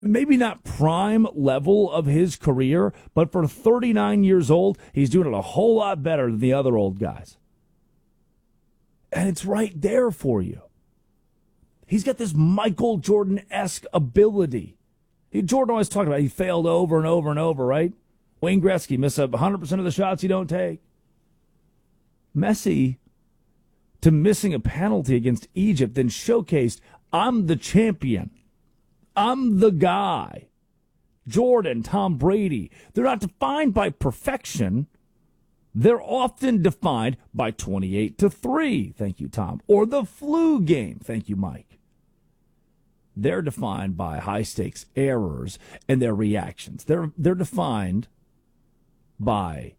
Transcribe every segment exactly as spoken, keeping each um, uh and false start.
maybe not prime level of his career, but for thirty-nine years old, he's doing it a whole lot better than the other old guys. And it's right there for you. He's got this Michael Jordan-esque ability. Jordan always talked about he failed over and over and over, right? Wayne Gretzky missed up one hundred percent of the shots you don't take. Messi, to missing a penalty against Egypt, then showcased, I'm the champion. I'm the guy. Jordan, Tom Brady, they're not defined by perfection. They're often defined by twenty-eight to three, thank you, Tom, or the flu game, thank you, Mike. They're defined by high-stakes errors and their reactions. They're, they're defined by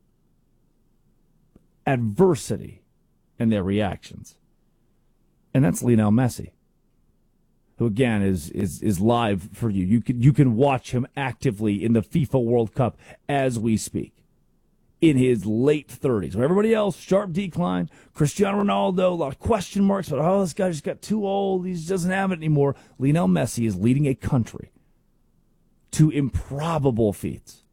adversity and their reactions. And that's Lionel Messi, who again is is is live for you. You can you can watch him actively in the FIFA World Cup as we speak. In his late thirties. Where everybody else, sharp decline. Cristiano Ronaldo, a lot of question marks about, oh, this guy just got too old. He just doesn't have it anymore. Lionel Messi is leading a country to improbable feats.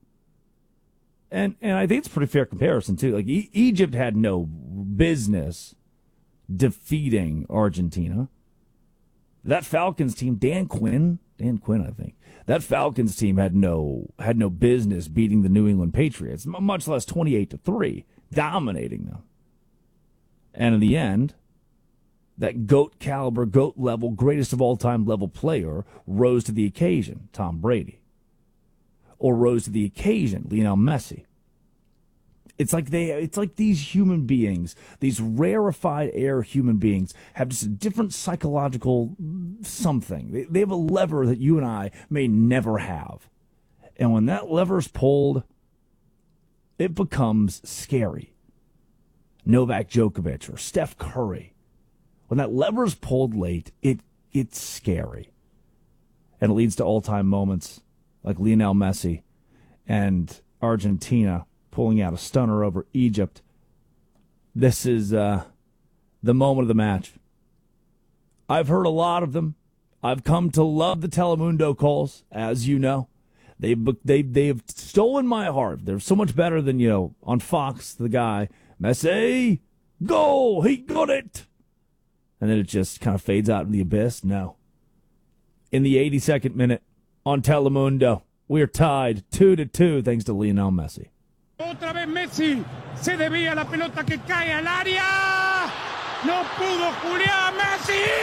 And and I think it's a pretty fair comparison, too. Like, e- Egypt had no business defeating Argentina. That Falcons team, Dan Quinn, Dan Quinn, I think, that Falcons team had no had no business beating the New England Patriots, much less twenty-eight to three, dominating them. And in the end, that GOAT caliber, GOAT level, greatest of all time level player rose to the occasion, Tom Brady. Or rose to the occasion, Lionel Messi. It's like they it's like these human beings, these rarefied air human beings, have just a different psychological something. They, they have a lever that you and I may never have. And when that lever's pulled, it becomes scary. Novak Djokovic or Steph Curry. When that lever's pulled late, it it's scary. And it leads to all-time moments like Lionel Messi and Argentina pulling out a stunner over Egypt. This is uh, the moment of the match. I've heard a lot of them. I've come to love the Telemundo calls, as you know. They've they they've stolen my heart. They're so much better than, you know, on Fox, the guy, Messi, go, he got it. And then it just kind of fades out in the abyss. No. In the eighty-second minute on Telemundo, we're tied two to two thanks to Lionel Messi. Otra vez Messi, se desvía la pelota que cae al área. No pudo Julián Messi.